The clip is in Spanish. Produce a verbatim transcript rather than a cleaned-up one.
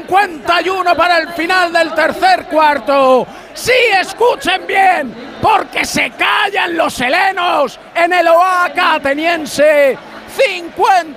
cincuenta y uno para el final del tercer cuarto. Sí, escuchen bien, porque se callan los helenos en el Oaxaca ateniense. cincuenta